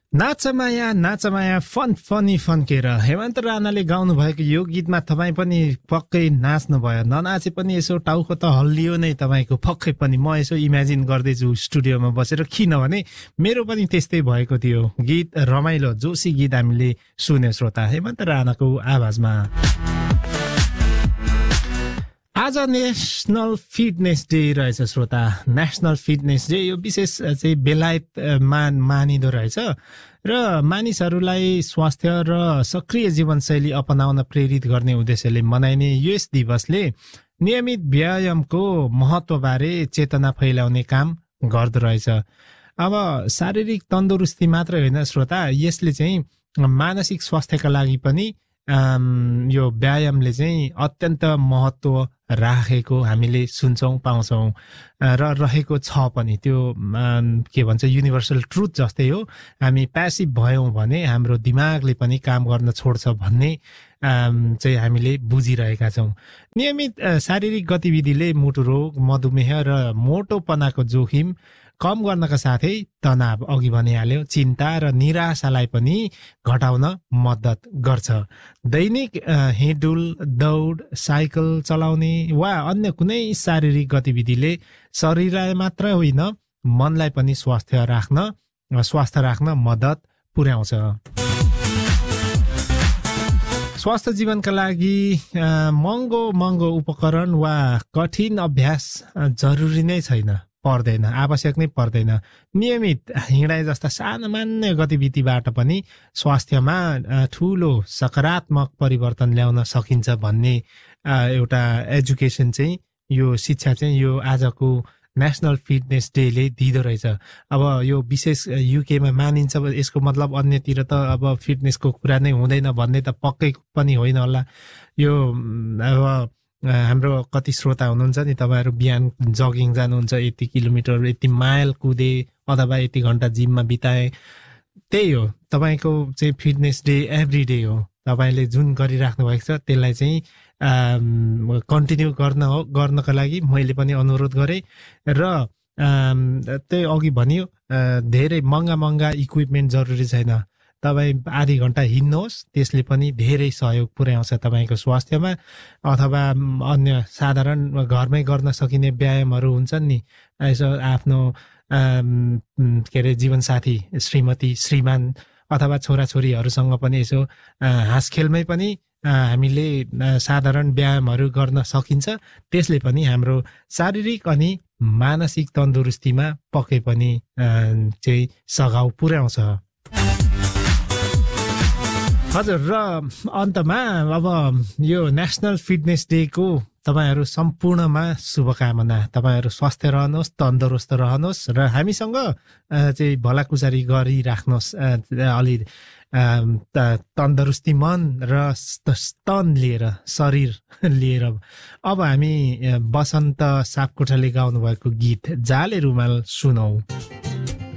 नाचमाया fun funny फन्केर Hemant राणाले गाउनु भएको यो गीतमा तपाईँ पनि पक्कै नाच्नु भयो। ननाचे पनि यसो टाउको त हल्लियो नै तपाईँको पक्कै पनि। म यसो इमेजिन गर्दैछु स्टुडियोमा बसेर, किनभने मेरो पनि त्यस्तै भएको थियो। गीत रमाइलो जोसी गीत हामीले सुन्यो श्रोता हेमन्त राणाको आवाजमा। आज नेसनल फिटनेस डे रहेछ श्रोता। नेसनल फिटनेस डे यो विशेष चाहिँ बेलायतमा मानिदो रहेछ र मानिसहरूलाई स्वास्थ्य र सक्रिय जीवनशैली अपनाउन प्रेरित गर्ने उद्देश्यले मनाइने यस दिवसले नियमित व्यायामको महत्त्वबारे चेतना फैलाउने काम गर्दो रहेछ। अब शारीरिक तन्दुरुस्ती मात्र होइन श्रोता, यसले चाहिँ मानसिक स्वास्थ्यका लागि पनि यो व्यायामले चाहिँ अत्यन्त महत्त्व राखेको हामीले सुन्छौँ पाउँछौँ र रहेको छ पनि। त्यो के भन्छ युनिभर्सल ट्रुथ जस्तै हो। हामी प्यासिभ भयौँ भने हाम्रो दिमागले पनि काम गर्न छोड्छ भन्ने चाहिँ हामीले बुझिरहेका छौँ। नियमित शारीरिक गतिविधिले मुटु रोग, मधुमेह र मोटोपनाको जोखिम कम गर्नका साथै तनाव, अघि भनिहाल्यो, चिन्ता र निराशालाई पनि घटाउन मद्दत गर्छ। दैनिक हिँडडुल, दौड, साइकल चलाउने वा अन्य कुनै शारीरिक गतिविधिले शरीरलाई मात्र होइन मनलाई पनि स्वस्थ राख्न मद्दत पुर्याउँछ। स्वास्थ्य जीवनका लागि महँगो उपकरण वा कठिन अभ्यास जरुरी नै छैन, पर्दैन, आवश्यक नै पर्दैन। नियमित हिँडाइ जस्ता सामान्य गतिविधिबाट पनि स्वास्थ्यमा ठुलो सकारात्मक परिवर्तन ल्याउन सकिन्छ भन्ने एउटा एजुकेसन चाहिँ, यो शिक्षा चाहिँ यो आजको नेसनल फिटनेस डेले दिँदो रहेछ। अब यो विशेष युकेमा मानिन्छ, यसको मतलब अन्यतिर त अब फिटनेसको कुरा नै हुँदैन भन्ने त पक्कै पनि होइन होला। यो अब हाम्रो कति श्रोता हुनुहुन्छ नि, तपाईँहरू बिहान जगिङ जानुहुन्छ, यति किलोमिटर यति माइल कुदे अथवा यति घन्टा जिममा बिताए, त्यही हो तपाईँको चाहिँ फिटनेस डे एभ्री डे हो। तपाईँले जुन गरिराख्नु भएको छ त्यसलाई चाहिँ कन्टिन्यू गर्नको लागि मैले पनि अनुरोध गरेँ। र त्यही अघि भनियो, धेरै महँगा इक्विपमेन्ट जरुरी छैन। तपाईँ आधी घन्टा हिँड्नुहोस्, त्यसले पनि धेरै सहयोग पुर्याउँछ तपाईँको स्वास्थ्यमा। अथवा अन्य साधारण घरमै गर्न सकिने व्यायामहरू हुन्छन् नि, यसो आफ्नो के अरे जीवनसाथी, श्रीमती, श्रीमान अथवा छोराछोरीहरूसँग पनि यसो हाँसखेलमै पनि हामीले साधारण व्यायामहरू गर्न सकिन्छ। त्यसले पनि हाम्रो शारीरिक अनि मानसिक तन्दुरुस्तीमा पक्कै पनि चाहिँ सघाउ पुर्याउँछ। हजुर, र अन्तमा अब यो नेसनल फिटनेस डेको तपाईँहरू सम्पूर्णमा शुभकामना। तपाईँहरू स्वस्थ रहनुहोस्, तन्दुरुस्त रहनुहोस् र हामीसँग चाहिँ भलाकुसारी गरिराख्नुहोस्। अलि तन्दुरुस्ती मन र तन लिएर, शरीर लिएर। अब हामी बसन्त सापकोटाले गाउनु भएको गीत जाले रुमाल सुनौ।